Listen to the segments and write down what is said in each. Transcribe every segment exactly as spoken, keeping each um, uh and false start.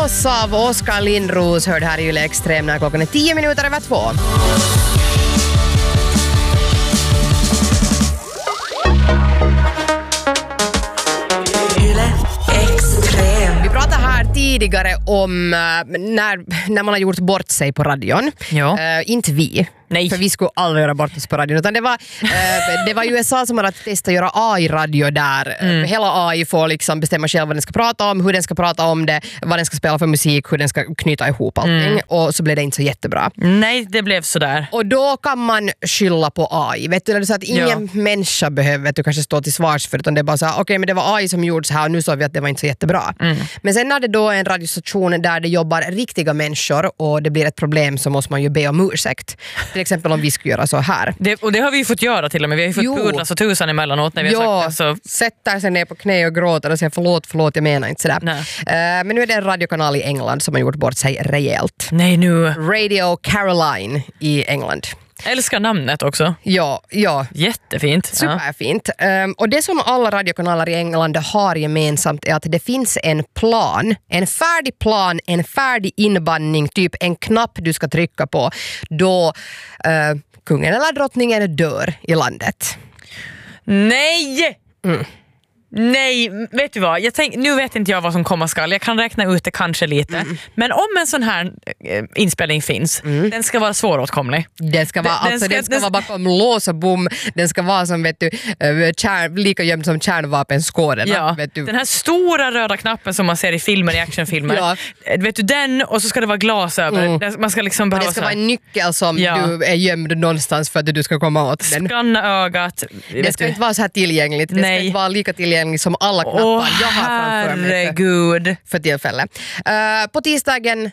Lås av Oskar Lindros hörde här i Yle Extrem när klockan är tio minuter över två. Vi pratade här tidigare om uh, när, när man har gjort bort sig på radion. Ja. Uh, inte vi. Nej. För vi skulle aldrig göra bort oss på radion. Utan det var, uh, det var U S A som hade testat att göra A I-radio där. Mm. Hela A I får liksom bestämma själv vad den ska prata om, hur den ska prata om det, vad den ska spela för musik, hur den ska knyta ihop allting. Mm. Och så blev det inte så jättebra. Nej, det blev sådär. Och då kan man skylla på A I. Vet du, så att ingen ja. människa behöver vet du, kanske stå till svars för det. Utan det är bara så här, okej okay, men det var A I som gjorde så här och nu såg vi att det var inte så jättebra. Mm. Men sen när det då är en radiostation där det jobbar riktiga människor och det blir ett problem så måste man ju be om ursäkt. Till exempel om vi skulle göra så här. Det, och det har vi ju fått göra till och med. Vi har ju fått pudla så tusan emellanåt när vi jo, har sagt det. Så... sätter sig ner på knä och gråter och säger förlåt, förlåt, jag menar inte sådär. Uh, men nu är det en radiokanal i England som har gjort bort sig rejält. Nej nu. Radio Caroline i England. Älskar namnet också. Ja, ja. Jättefint. Superfint. Ja. Um, och det som alla radiokanaler i England har gemensamt är att det finns en plan, en färdig plan, en färdig inbandning, typ en knapp du ska trycka på då uh, kungen eller drottningen dör i landet. Nej! Mm. Nej, vet du vad? Jag tänk, nu vet inte jag vad som komma skall. Jag kan räkna ut det kanske lite. Mm. Men om en sån här eh, inspelning finns, mm. den ska vara svåråtkomlig. Den ska vara, den, alltså, den ska, den ska den... vara bakom lås och bom. Den ska vara som, vet du, kärn, lika gömd som kärnvapenskåden. Ja, vet du. Den här stora röda knappen som man ser i filmer, i actionfilmer. Ja. Vet du, den och så ska det vara glas över. Mm. Man ska liksom behöva det ska så... vara en nyckel som ja. du är gömd någonstans för att du ska komma åt den. Skanna ögat. Det ska du. inte vara så här tillgängligt. Det Nej. ska inte vara lika tillgängligt som alla knappar oh, jag har framför mig för, för tillfället. Uh, på tisdagen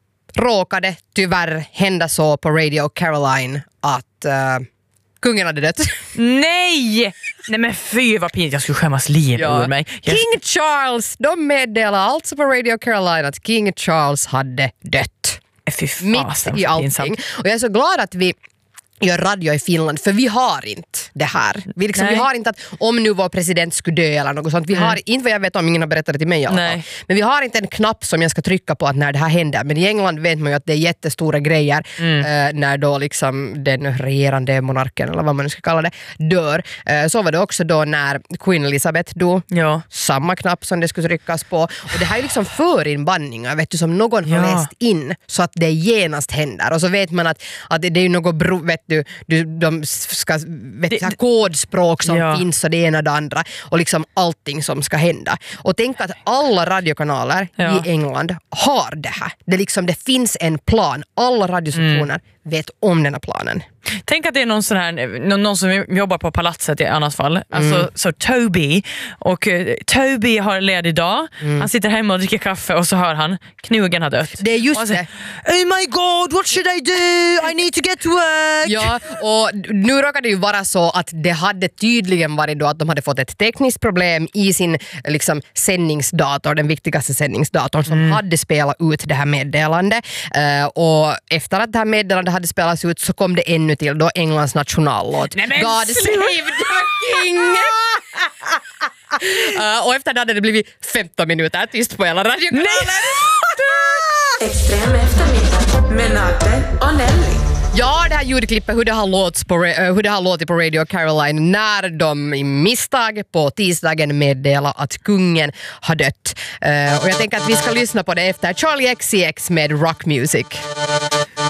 råkade tyvärr hända så på Radio Caroline att uh, kungen hade dött. Nej! Nej men fy vad pinligt, jag skulle skämmas liv ja. ur mig. Jag... King Charles, de meddelade alltså på Radio Caroline att King Charles hade dött. Fy fasen, mitt i allting. Och jag är så glad att vi gör radio i Finland, för vi har inte det här. Vi, liksom, vi har inte att om nu vår president skulle dö eller något sånt. Vi mm. har inte vad jag vet om, ingen har berättat det till mig i alla fall. Men vi har inte en knapp som jag ska trycka på att när det här händer. Men i England vet man ju att det är jättestora grejer mm. eh, när då liksom den regerande monarken eller vad man nu ska kalla det dör. Eh, så var det också då när Queen Elizabeth dog. Ja. Samma knapp som det skulle tryckas på. Och det här är liksom förinbandningar vet du, som någon har ja. läst in så att det genast händer. Och så vet man att, att det, det är något bro, vet Du, du, de ska vet, det, det, kodspråk som ja. finns och det ena och det andra och liksom allting som ska hända. Och tänk att alla radiokanaler ja. i England har det här. Det, liksom, det finns en plan. Alla radiostationer mm. vet om den här planen. Tänk att det är någon, sån här, någon, någon som jobbar på palatset i annat fall. Alltså, mm. så Toby. Och uh, Toby har ledig dag. Mm. Han sitter hemma och dricker kaffe och så hör han knugen har dött. Det är just alltså, det. Oh my god, what should I do? I need to get to work. Ja, och nu råkar det ju vara så att det hade tydligen varit då att de hade fått ett tekniskt problem i sin liksom, sändningsdator, den viktigaste sändningsdatorn som mm. hade spelat ut det här meddelandet. Uh, och efter att det här meddelandet hade spelats ut så kom det ännu till då Englands nationallåt Nej, God Save the King. uh, och efter det hade det blivit femton minuter tyst på hela radiokanalen. Extrem eftermiddag med Nate och Nelly. Ja, det här ljudklippet hur det har låtit på, uh, hur det har låtit på Radio Caroline när de i misstag på tisdagen meddelar att kungen har dött. Uh, och jag tänker att vi ska lyssna på det efter Charlie X C X med Rock Music.